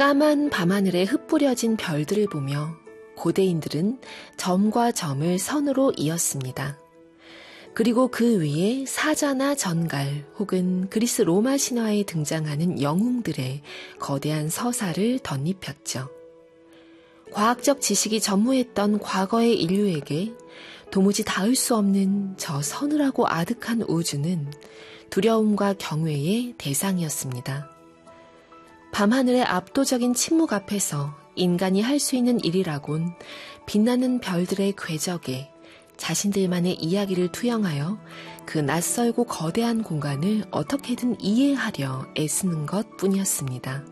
까만 밤하늘에 흩뿌려진 별들을 보며 고대인들은 점과 점을 선으로 이었습니다. 그리고 그 위에 사자나 전갈 혹은 그리스 로마 신화에 등장하는 영웅들의 거대한 서사를 덧입혔죠. 과학적 지식이 전무했던 과거의 인류에게 도무지 닿을 수 없는 저 서늘하고 아득한 우주는 두려움과 경외의 대상이었습니다. 밤하늘의 압도적인 침묵 앞에서 인간이 할 수 있는 일이라곤 빛나는 별들의 궤적에 자신들만의 이야기를 투영하여 그 낯설고 거대한 공간을 어떻게든 이해하려 애쓰는 것 뿐이었습니다.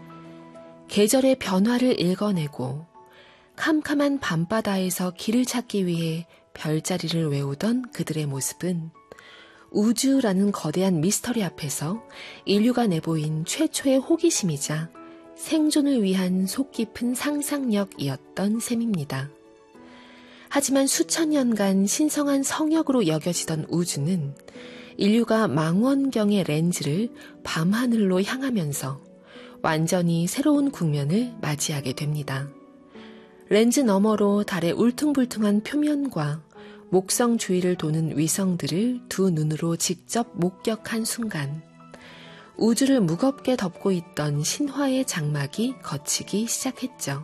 계절의 변화를 읽어내고 캄캄한 밤바다에서 길을 찾기 위해 별자리를 외우던 그들의 모습은 우주라는 거대한 미스터리 앞에서 인류가 내보인 최초의 호기심이자 생존을 위한 속 깊은 상상력이었던 셈입니다. 하지만 수천 년간 신성한 성역으로 여겨지던 우주는 인류가 망원경의 렌즈를 밤하늘로 향하면서 완전히 새로운 국면을 맞이하게 됩니다. 렌즈 너머로 달의 울퉁불퉁한 표면과 목성 주위를 도는 위성들을 두 눈으로 직접 목격한 순간 우주를 무겁게 덮고 있던 신화의 장막이 걷히기 시작했죠.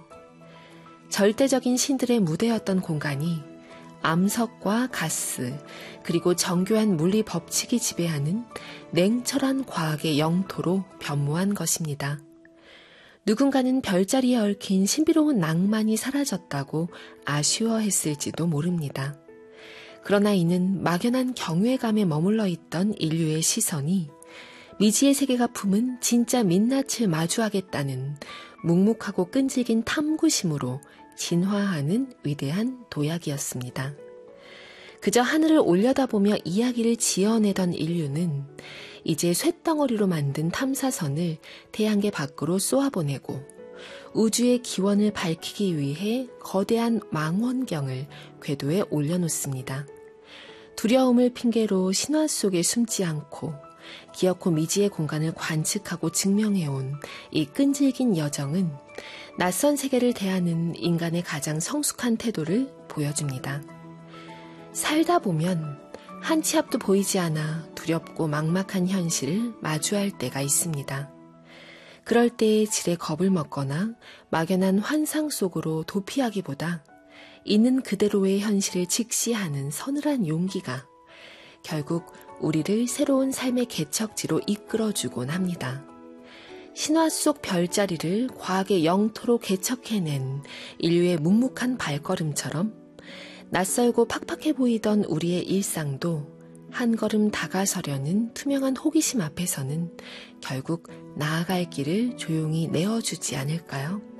절대적인 신들의 무대였던 공간이 암석과 가스 그리고 정교한 물리 법칙이 지배하는 냉철한 과학의 영토로 변모한 것입니다. 누군가는 별자리에 얽힌 신비로운 낭만이 사라졌다고 아쉬워했을지도 모릅니다. 그러나 이는 막연한 경외감에 머물러 있던 인류의 시선이 미지의 세계가 품은 진짜 민낯을 마주하겠다는 묵묵하고 끈질긴 탐구심으로 진화하는 위대한 도약이었습니다. 그저 하늘을 올려다보며 이야기를 지어내던 인류는 이제 쇳덩어리로 만든 탐사선을 태양계 밖으로 쏘아보내고 우주의 기원을 밝히기 위해 거대한 망원경을 궤도에 올려놓습니다. 두려움을 핑계로 신화 속에 숨지 않고 기어코 미지의 공간을 관측하고 증명해온 이 끈질긴 여정은 낯선 세계를 대하는 인간의 가장 성숙한 태도를 보여줍니다. 살다 보면 한 치 앞도 보이지 않아 두렵고 막막한 현실을 마주할 때가 있습니다. 그럴 때에 지레 겁을 먹거나 막연한 환상 속으로 도피하기보다 있는 그대로의 현실을 직시하는 서늘한 용기가 결국 우리를 새로운 삶의 개척지로 이끌어주곤 합니다. 신화 속 별자리를 과학의 영토로 개척해낸 인류의 묵묵한 발걸음처럼 낯설고 팍팍해 보이던 우리의 일상도 한 걸음 다가서려는 투명한 호기심 앞에서는 결국 나아갈 길을 조용히 내어주지 않을까요?